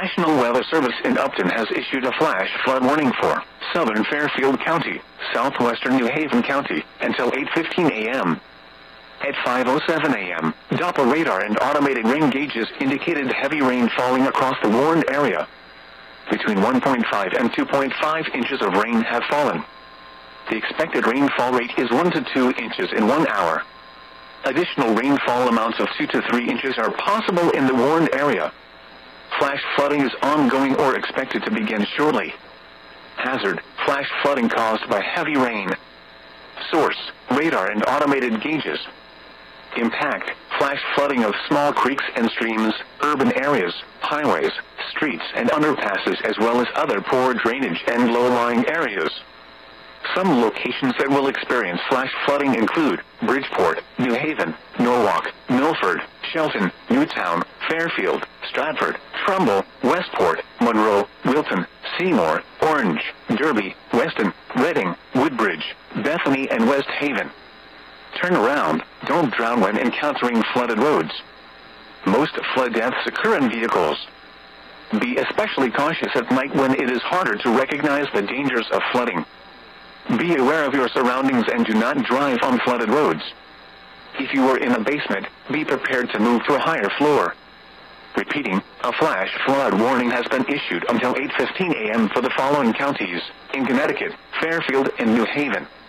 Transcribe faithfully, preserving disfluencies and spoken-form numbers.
National Weather Service in Upton has issued a flash flood warning for southern Fairfield County, southwestern New Haven County, until eight fifteen a m At five oh seven a m, Doppler radar and automated rain gauges indicated heavy rain falling across the warned area. Between one point five and two point five inches of rain have fallen. The expected rainfall rate is one to two inches in one hour. Additional rainfall amounts of two to three inches are possible in the warned area. Flash flooding is ongoing or expected to begin shortly. Hazard: flash flooding caused by heavy rain. Source: radar and automated gauges. Impact: flash flooding of small creeks and streams, urban areas, highways, streets and underpasses, as well as other poor drainage and low-lying areas. Some locations that will experience flash flooding include Bridgeport, New Haven, Norwalk, Milford, Shelton, Newtown, Fairfield, Stratford, Trumbull, Westport, Monroe, Wilton, Seymour, Orange, Derby, Weston, Reading, Woodbridge, Bethany and West Haven. Turn around, don't drown when encountering flooded roads. Most flood deaths occur in vehicles. Be especially cautious at night when it is harder to recognize the dangers of flooding. Be aware of your surroundings and do not drive on flooded roads. If you are in a basement, be prepared to move to a higher floor. Repeating, a flash flood warning has been issued until eight fifteen a m for the following counties: in Connecticut, Fairfield and New Haven.